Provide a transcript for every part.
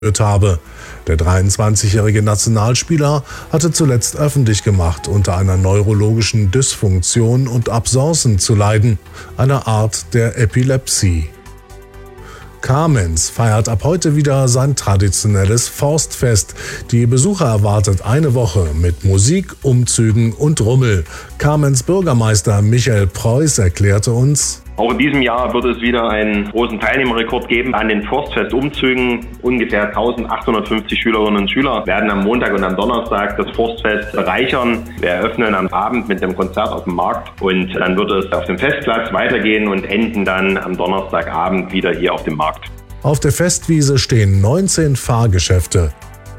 habe. Der 23-jährige Nationalspieler hatte zuletzt öffentlich gemacht, unter einer neurologischen Dysfunktion und Absenzen zu leiden, einer Art der Epilepsie. Kamenz feiert ab heute wieder sein traditionelles Forstfest. Die Besucher erwartet eine Woche mit Musik, Umzügen und Rummel. Kamenz Bürgermeister Michael Preuß erklärte uns: Auch in diesem Jahr wird es wieder einen großen Teilnehmerrekord geben an den Forstfest-Umzügen. Ungefähr 1850 Schülerinnen und Schüler werden am Montag und am Donnerstag das Forstfest bereichern. Wir eröffnen am Abend mit dem Konzert auf dem Markt und dann wird es auf dem Festplatz weitergehen und enden dann am Donnerstagabend wieder hier auf dem Markt. Auf der Festwiese stehen 19 Fahrgeschäfte.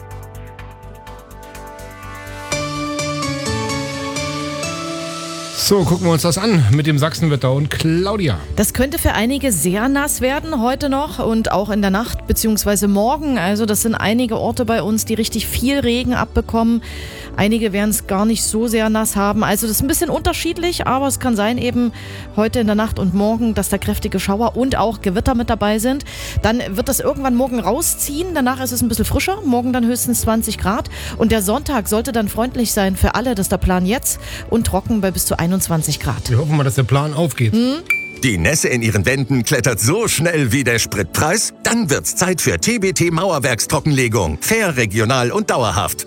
So, gucken wir uns das an mit dem Sachsenwetter und Claudia. Das könnte für einige sehr nass werden heute noch und auch in der Nacht bzw. morgen. Also das sind einige Orte bei uns, die richtig viel Regen abbekommen. Einige werden es gar nicht so sehr nass haben. Also das ist ein bisschen unterschiedlich, aber es kann sein eben heute in der Nacht und morgen, dass da kräftige Schauer und auch Gewitter mit dabei sind. Dann wird das irgendwann morgen rausziehen. Danach ist es ein bisschen frischer. Morgen dann höchstens 20 Grad. Und der Sonntag sollte dann freundlich sein für alle. Das ist der Plan jetzt. Und trocken bei bis zu 21 Grad. Wir hoffen mal, dass der Plan aufgeht. Die Nässe in ihren Wänden klettert so schnell wie der Spritpreis? Dann wird's Zeit für TBT Mauerwerkstrockenlegung. Fair, regional und dauerhaft.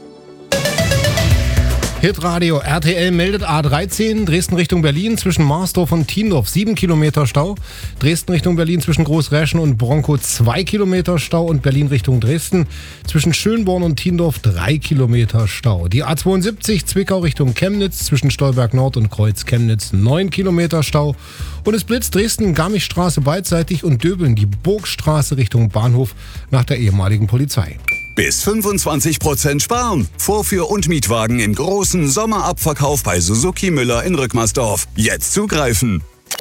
Hitradio RTL meldet A13 Dresden Richtung Berlin zwischen Marsdorf und Tiendorf 7 Kilometer Stau. Dresden Richtung Berlin zwischen Großräschen und Bronkow 2 Kilometer Stau und Berlin Richtung Dresden zwischen Schönborn und Tiendorf 3 Kilometer Stau. Die A72 Zwickau Richtung Chemnitz zwischen Stolberg Nord und Kreuz Chemnitz 9 Kilometer Stau. Und es blitzt Dresden Garmischstraße beidseitig und Döbeln die Burgstraße Richtung Bahnhof nach der ehemaligen Polizei. Bis 25% sparen. Vorführ- und Mietwagen im großen Sommerabverkauf bei Suzuki Müller in Rückmersdorf. Jetzt zugreifen.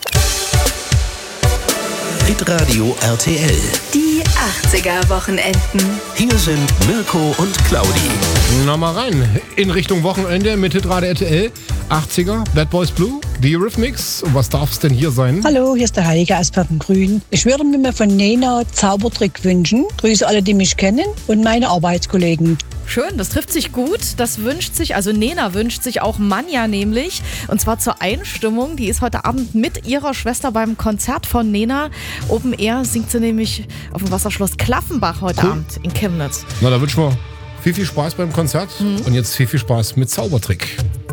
Hitradio RTL. Die 80er-Wochenenden. Hier sind Mirko und Claudi. Na mal rein. In Richtung Wochenende mit Hitradio RTL. 80er, Bad Boys Blue, The Eurythmics. Und was darf es denn hier sein? Hallo, hier ist der Heilige aus Pappengrün. Ich würde mir von Nena Zaubertrick wünschen. Grüße alle, die mich kennen und meine Arbeitskollegen. Schön, das trifft sich gut. Das wünscht sich, also Nena wünscht sich auch Manja nämlich. Und zwar zur Einstimmung. Die ist heute Abend mit ihrer Schwester beim Konzert von Nena. Open Air singt sie nämlich auf dem Wasserschloss Klaffenbach heute Abend in Chemnitz. Na, da wünschen wir viel Spaß beim Konzert. Und jetzt viel Spaß mit Zaubertrick.